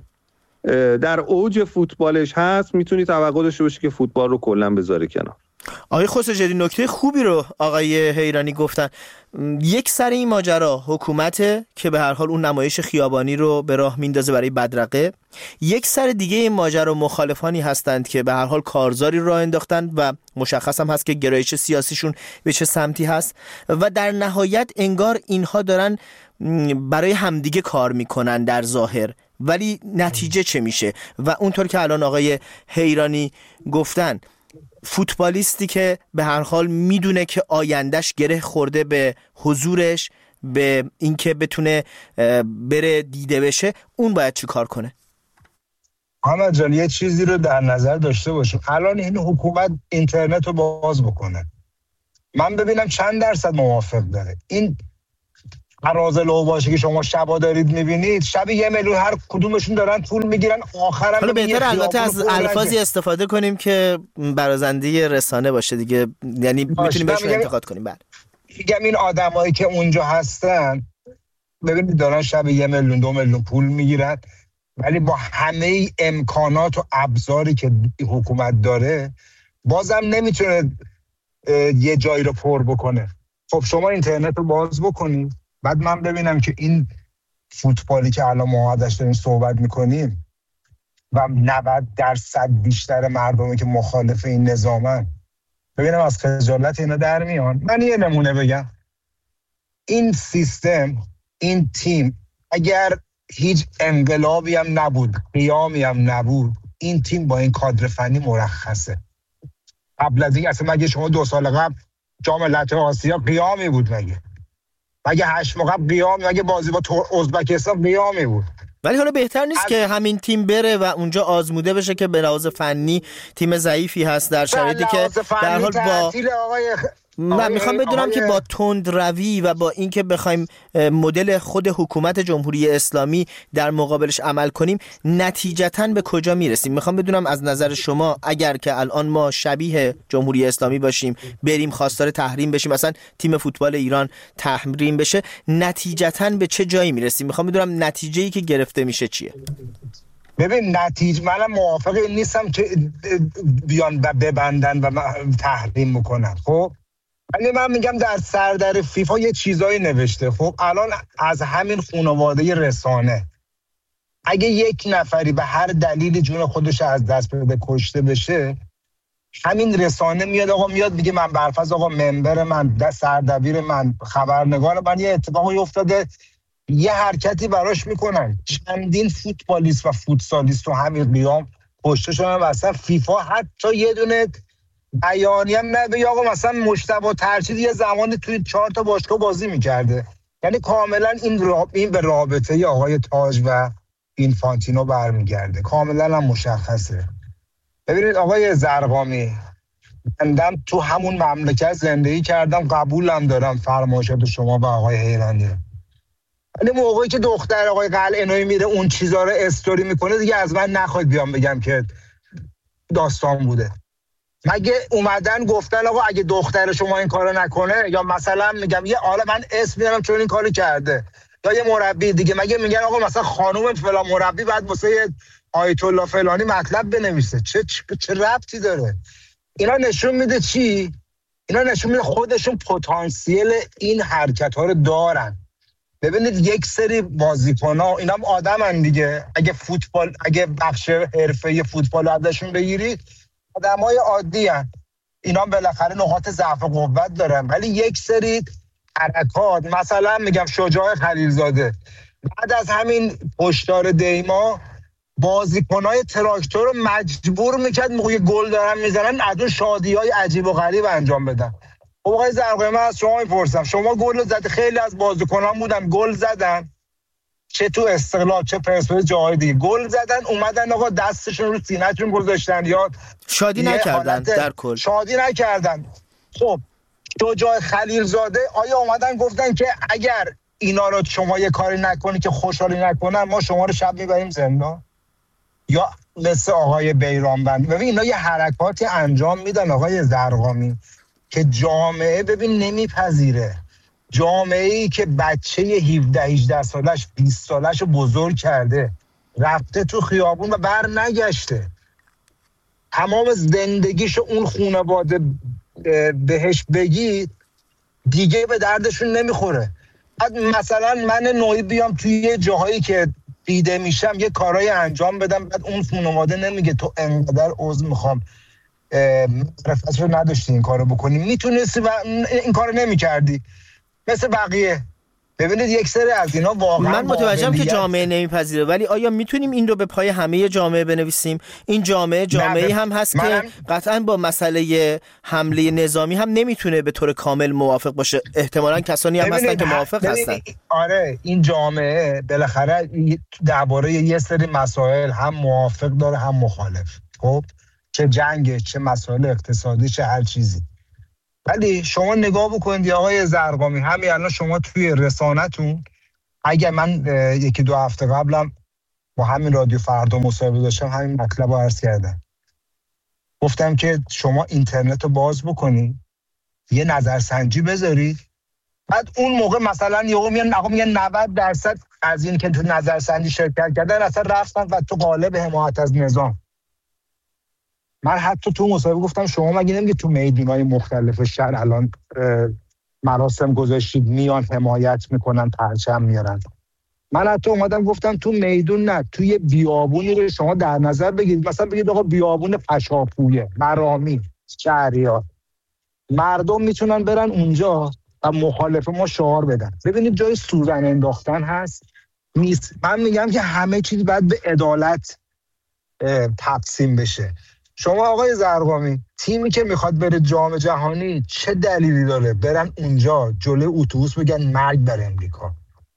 در اوج فوتبالش هست میتونی توقع داشته باشی که فوتبال رو کلا بذاره کنار؟ آقای خسروجدی نکته خوبی رو آقای حیرانی گفتن. یک سر این ماجرا حکومته که به هر حال اون نمایش خیابانی رو به راه میندازه برای بدرقه، یک سر دیگه این ماجرا مخالفانی هستند که به هر حال کارزاری راه انداختن و مشخص هم هست که گرایش سیاسیشون به چه سمتی هست، و در نهایت انگار اینها دارن برای همدیگه کار میکنن در ظاهر، ولی نتیجه چه میشه؟ و اونطور که الان آقای حیرانی گفتن، فوتبالیستی که به هر حال میدونه که آیندهش گره خورده به حضورش، به اینکه بتونه بره دیده بشه، اون باید چی کار کنه؟ محمد جان یه چیزی رو در نظر داشته باشیم، الان این حکومت اینترنت رو باز بکنه، من ببینم چند درصد موافق داره. این عراض لوباشه که شما شبا دارید میبینید، شب 1 میلیون هر کدومشون دارن پول میگیرن، آخرم حالا بهتر البته از الفاظی استفاده کنیم که برازنده رسانه باشه دیگه، یعنی میتونیم بهشون انتقاد کنیم. بعد میگم این آدمایی که اونجا هستن ببینید دارن شب 1 میلیون 2 میلیون پول میگیرن، ولی با همه امکانات و ابزاری که حکومت داره بازم نمیتونه یه جایی رو پر بکنه. خب شما اینترنت رو باز بکنید، بعد من ببینم که این فوتبالی که الان ما ازش داریم صحبت میکنیم و 90% بیشتر مردمی که مخالف این نظامن، ببینم از خجالت اینا در میان. من یه نمونه بگم، این سیستم، این تیم اگر هیچ انقلابی هم نبود، قیامی هم نبود، این تیم با این کادر فنی مرخصه. قبل از این اصلا مگه شما 2 سال قبل جام ملت‌های آسیا قیامی بود؟ مگه 8 ماه قبل قیامی؟ مگه بازی با ازبکستان قیامی بود؟ ولی حالا بهتر نیست که همین تیم بره و اونجا آزموده بشه که به لحاظ فنی تیم ضعیفی هست، در شرایطی که در حال با من میخوام بدونم که با تندروی و با اینکه بخوایم مدل خود حکومت جمهوری اسلامی در مقابلش عمل کنیم، نتیجتاً به کجا میرسیم؟ میخوام بدونم از نظر شما اگر که الان ما شبیه جمهوری اسلامی باشیم، بریم خواستار تحریم بشیم، مثلا تیم فوتبال ایران تحریم بشه، نتیجتاً به چه جایی میرسیم؟ میخوام بدونم نتیجه‌ای که گرفته میشه چیه؟ ببین نتیجه، منم موافق این نیستم که بیان ببندن و تحریم میکنن. خب ولی من میگم در سردر فیفا یه چیزایی نوشته. خب الان از همین خانواده رسانه اگه یک نفری به هر دلیل جون خودش از دست بده، کشته بشه، همین رسانه میاد آقا میاد میگه من برفض آقا ممبر من، سردبیر من، خبرنگار من، یه اتفاقی افتاده، یه حرکتی براش میکنن. چندین فوتبالیست و فوتسالیست و همین قیام کشته شدن و اصلا فیفا حتی یه دونه بیانیه هم نبگی آقا مثلا مجتبی ترشید یه زمانی توی 4 تا باشگاه بازی میکرده. یعنی کاملا این به رابطه آقای تاج و اینفانتینو برمیگرده، کاملا هم مشخصه. ببینید آقای زرقامی، من تو همون مملکت زندگی کردم، قبولم دارم فرمایشات شما و آقای حیرانی، ولی موقعی که دختر آقای قلعه‌نویی میره اون چیزا رو استوری میکنه دیگه از من نخواید بیام بگم که داستان بوده. مگه اومدن گفتن آقا اگه دختر شما این کارو نکنه، یا مثلا میگم یه حالا من اسم میارم چون این کارو کرده، یا یه مربی دیگه، مگه میگن آقا مثلا خانم فلان مربی بعد واسه آیت الله فلانی مطلب بنویسه؟ چه ربطی داره؟ اینا نشون میده چی؟ اینا نشون میده خودشون پتانسیل این حرکت ها رو دارن. ببینید یک سری بازیکن‌ها اینا هم آدمن دیگه، اگه بخش حرفه‌ای فوتبال ازشون بگیرید آدمای عادی هستن، اینا بالاخره نقاط ضعف و قوت دارن، ولی یک سری حرکات، مثلا میگم شجاع خلیلزاده بعد از همین هشدار دیما بازیکن‌های تراکتور رو مجبور میکرد موقع گل دارن میزنن از اون شادی‌های عجیب و غریب انجام بدن. آقای زرقامی من از شما میپرسم، شما گل زدید، خیلی از بازیکنان بودن گل زدن، چه تو استقلال چه پرسپولیس جاهای دیگه گل زدن، اومدن آقا دستشون رو سینه‌شون گذاشتن یا شادی نکردن، در کل شادی نکردن. خب شجاع خلیلزاده آیا اومدن گفتن که اگر اینا رو شما یه کاری نکنی که خوشحالی نکنن ما شما رو شب میبریم زندان؟ یا مثل آقای بیرانوند، ببین اینا یه حرکاتی انجام میدن آقای زرقامی که جامعه ببین نمیپذیره. جامعه‌ای که بچه 17-18 سالش 20 سالش رو بزرگ کرده رفته تو خیابون و بر نگشته، تمام زندگیشو اون خانواده بهش بگید دیگه به دردشون نمیخوره. مثلا من نوعی بیام توی یه جاهایی که دیده میشم یه کارهای انجام بدم، بعد اون خانواده نمیگه تو انقدر عذر میخوام معرفتش رو نداشتی این کارو بکنی، میتونستی و این کارو نمیکردی مثل بقیه. ببینید یک سری از اینا واقعا من متوجهم که جامعه نمیپذیره، ولی آیا میتونیم این رو به پای همه جامعه بنویسیم؟ این جامعه‌ای هم هست که قطعا با مسئله حمله نظامی هم نمیتونه به طور کامل موافق باشه، احتمالاً کسانی هم هستن که موافق هستن. آره این جامعه بالاخره درباره یه سری مسائل هم موافق داره هم مخالف، خب چه جنگ چه مسائل اقتصادی چه هر چیزی. ولی شما نگاه بکنید آقای زرقامی، همین الان شما توی رسانتون، اگر من 1-2 هفته قبلم با همین رادیو فردا مصاحبه داشتم همین مطلب رو عرض کردم، گفتم که شما اینترنت رو باز بکنید یه نظرسنجی بذارید، بعد اون موقع مثلا میگن 90% از این که تو نظرسنجی شرکت کردن اصلا رفتن و تو قالب حمایت از نظام. من حتی تو مصاحبه گفتم شما مگه نمیگید تو میدونای مختلف شهر الان مراسم گذاشتید میان حمایت میکنن پرچم میارن؟ من حتی اومدم گفتم تو میدون نه، توی بیابونی رو شما در نظر بگیرید، مثلا بگید آقا بیابون پشاپویه، مرامی، شهریار، مردم میتونن برن اونجا و مخالف ما شعار بدن. ببینید جای سوزن انداختن هست نیست. من میگم که همه چیز باید به عدالت تقسیم بشه. شما آقای زرقامی تیمی که میخواد بره جام جهانی چه دلیلی داره برن اونجا جلوی اتوبوس بگن مرگ بر امریکا؟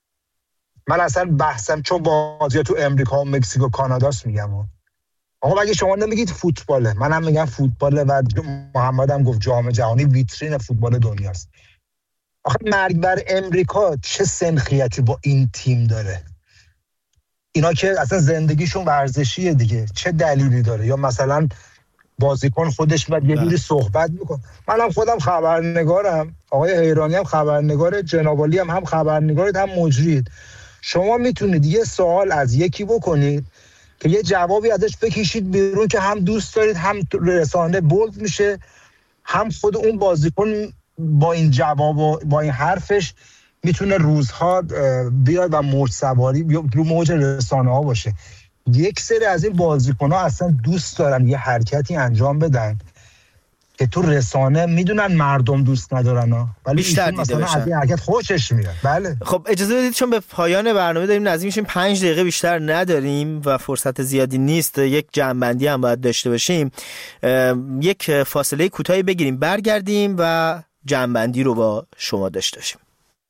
من اصلا بحثم چون بازی تو امریکا و مکزیک و کاناداست میگم آقا مگه شما نمیگید فوتباله؟ منم میگم فوتباله و محمد هم گفت جام جهانی ویترین فوتبال دنیاست. آخه مرگ بر امریکا چه سنخیتی با این تیم داره؟ اینا که اصلا زندگیشون ورزشیه دیگه، چه دلیلی داره؟ یا مثلا بازیکن خودش باید یه جوری صحبت میکنه. منم خودم خبرنگارم، آقای حیرانی هم خبرنگاره، جناب عالی هم خبرنگارید هم مجرید. شما میتونید یه سوال از یکی بکنید که یه جوابی ازش بکشید بیرون که هم دوست دارید، هم رسانه بولد میشه، هم خود اون بازیکن با این جواب و با این حرفش میتونه روزها بیاد و موج سواری رو موج رسانه ها باشه. یک سری از این بازیکن ها اصلا دوست دارن یه حرکتی انجام بدن که تو رسانه میدونن مردم دوست ندارن ها، ولی بیشتر دیده مثلا بشن. از این حرکت خوشش میاد. بله خب اجازه بدید چون به پایان برنامه داریم نزدیک میشیم، 5 دقیقه بیشتر نداریم و فرصت زیادی نیست، یک جمع‌بندی هم باید داشته باشیم، یک فاصله کوتاهی بگیریم برگردیم و جمع‌بندی رو با شما داشته باشیم.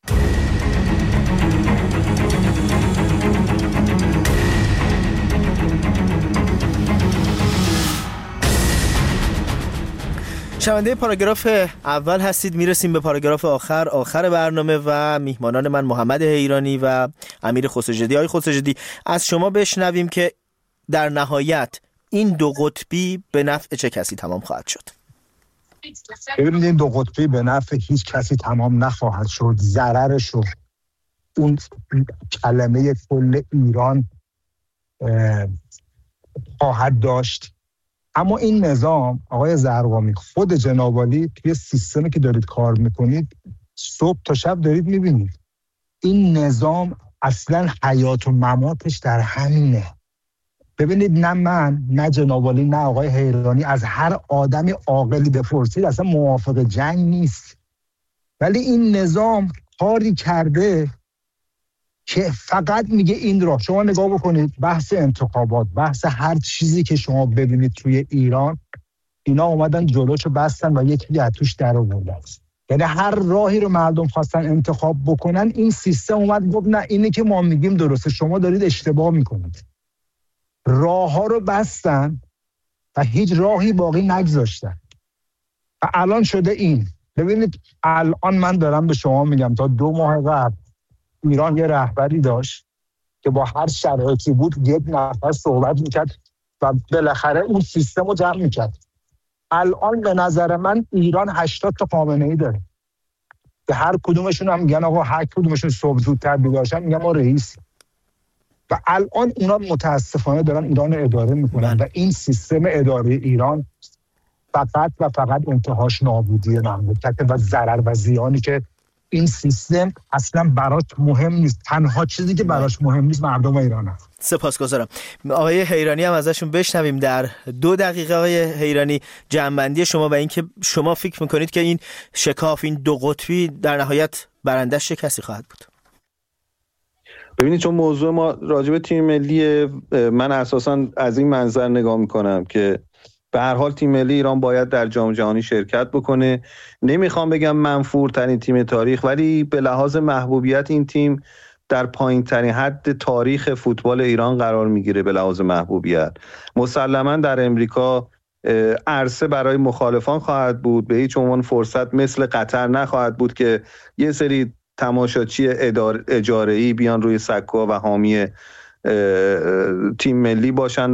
شنونده پاراگراف اول هستید، میرسیم به پاراگراف آخر برنامه و میهمانان من محمد حیرانی و امیر خسروجدی. آقای خسروجدی، از شما بشنویم که در نهایت این دو قطبی به نفع چه کسی تمام خواهد شد؟ ببینید این دو قطبی به نفع هیچ کسی تمام نخواهد شد. ضررش رو اون کلمه کل ایران خواهد داشت. اما این نظام آقای زرقامی، خود جناب عالی توی سیستمی که دارید کار میکنید صبح تا شب دارید میبینید این نظام اصلا حیات و مماتش در همینه. ببینید نه من نه جناب عالی نه آقای حیرانی از هر آدمی عاقلی بپرسید اصلا موافق جنگ نیست، ولی این نظام کاری کرده که فقط میگه این راه. شما نگاه بکنید بحث انتخابات، بحث هر چیزی که شما ببینید توی ایران، اینا اومدن جلوشو بستن و یکی از توش در آوردن. یعنی هر راهی رو مردم خواستن انتخاب بکنن، این سیستم اومد گفت نه اینی که ما میگیم درسته، شما دارید اشتباه میکنید. راه ها رو بستن و هیچ راهی باقی نگذاشتن و الان شده این. ببینید الان من دارم به شما میگم تا 2 ماه قبل ایران یه رهبری داشت که با هر شرایطی بود یک نفر صحبت میکرد و بالاخره اون سیستم رو جمع میکرد. الان به نظر من ایران 80 تا خامنه‌ای داره که هر کدومشون هم میگن آقا هر کدومشون صبح زودتر بیدار شن میگن ما رئیس. و الان اونا متاسفانه دارن ایران اداره میکنن و این سیستم اداره ایران فقط و فقط انتهاش نابودی مملکت و ضرر و زیانی که این سیستم اصلا براش مهم نیست. تنها چیزی که براش مهم نیست مردم ایران هست. سپاسگزارم. آقای حیرانی هم ازشون بشنویم در 2 دقیقه. آقای حیرانی، جمع‌بندی شما و اینکه شما فکر میکنید که این شکاف، این دو قطبی در نهایت برندش چه کسی خواهد بود؟ ببینید چون موضوع ما راجع به تیم ملی، من اساساً از این منظر نگاه میکنم که به هر حال تیم ملی ایران باید در جام جهانی شرکت بکنه. نمیخوام بگم منفورترین تیم تاریخ، ولی به لحاظ محبوبیت این تیم در پایین ترین حد تاریخ فوتبال ایران قرار میگیره. به لحاظ محبوبیت مسلماً در امریکا عرصه برای مخالفان خواهد بود، به هیچ عنوان فرصت مثل قطر نخواهد بود که یه سری تماشاچی اجاره‌ای بیان روی سکو و حامی تیم ملی باشن